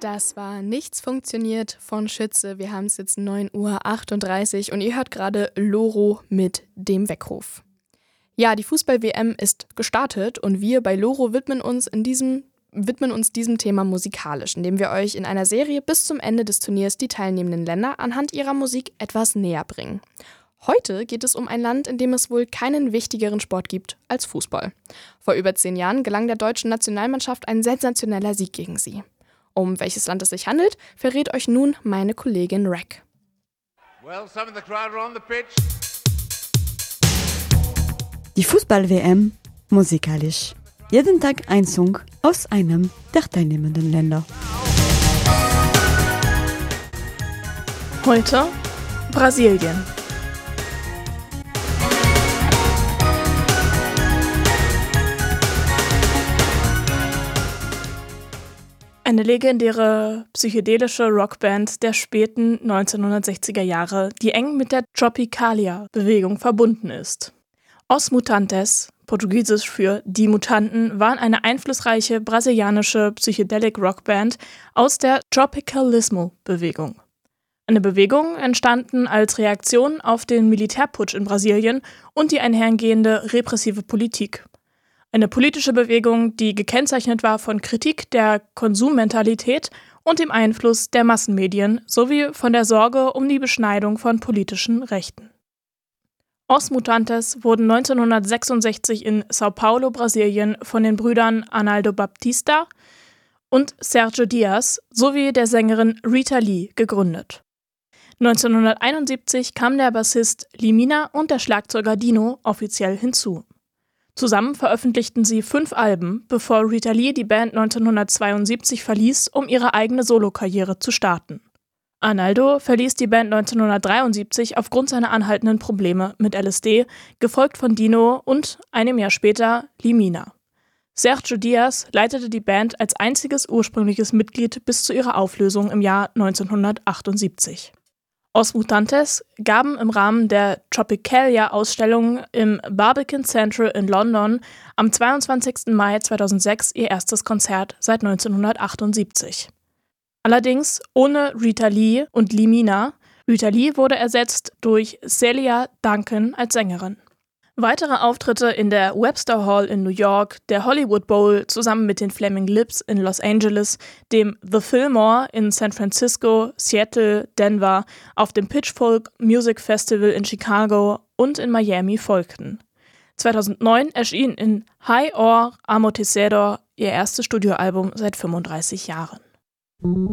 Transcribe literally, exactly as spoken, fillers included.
Das war Nichts funktioniert von Schütze. Wir haben es jetzt neun Uhr achtunddreißig und ihr hört gerade Loro mit dem Weckruf. Ja, die Fußball-W M ist gestartet und wir bei Loro widmen uns in diesem widmen uns diesem Thema musikalisch, indem wir euch in einer Serie bis zum Ende des Turniers die teilnehmenden Länder anhand ihrer Musik etwas näher bringen. Heute geht es um ein Land, in dem es wohl keinen wichtigeren Sport gibt als Fußball. Vor über zehn Jahren gelang der deutschen Nationalmannschaft ein sensationeller Sieg gegen sie. Um welches Land es sich handelt, verrät euch nun meine Kollegin Rack. Well, some of the crowd are on the pitch. Die Fußball-W M musikalisch. Jeden Tag ein Song aus einem der teilnehmenden Länder. Heute Brasilien. Eine legendäre psychedelische Rockband der späten neunzehnhundertsechziger Jahre, die eng mit der Tropicalia-Bewegung verbunden ist. Os Mutantes, portugiesisch für Die Mutanten, waren eine einflussreiche brasilianische Psychedelic-Rockband aus der Tropicalismo-Bewegung. Eine Bewegung entstanden als Reaktion auf den Militärputsch in Brasilien und die einhergehende repressive Politik. Eine politische Bewegung, die gekennzeichnet war von Kritik der Konsummentalität und dem Einfluss der Massenmedien sowie von der Sorge um die Beschneidung von politischen Rechten. Os Mutantes wurden neunzehnhundertsechsundsechzig in São Paulo, Brasilien, von den Brüdern Arnaldo Baptista und Sergio Dias sowie der Sängerin Rita Lee gegründet. neunzehnhunderteinundsiebzig kam der Bassist Liminha und der Schlagzeuger Dino offiziell hinzu. Zusammen veröffentlichten sie fünf Alben, bevor Rita Lee die Band neunzehnhundertzweiundsiebzig verließ, um ihre eigene Solokarriere zu starten. Arnaldo verließ die Band neunzehnhundertdreiundsiebzig aufgrund seiner anhaltenden Probleme mit L S D, gefolgt von Dino und, einem Jahr später, Liminha. Sergio Dias leitete die Band als einziges ursprüngliches Mitglied bis zu ihrer Auflösung im Jahr neunzehnhundertachtundsiebzig. Os Mutantes gaben im Rahmen der Tropicalia-Ausstellung im Barbican Central in London am zweiundzwanzigsten Mai zweitausendsechs ihr erstes Konzert seit neunzehnhundertachtundsiebzig. Allerdings ohne Rita Lee und Liminha. Rita Lee wurde ersetzt durch Celia Duncan als Sängerin. Weitere Auftritte in der Webster Hall in New York, der Hollywood Bowl zusammen mit den Flaming Lips in Los Angeles, dem The Fillmore in San Francisco, Seattle, Denver, auf dem Pitchfork Music Festival in Chicago und in Miami folgten. zweitausendneun erschien in High or Amortecedor ihr erstes Studioalbum seit fünfunddreißig Jahren.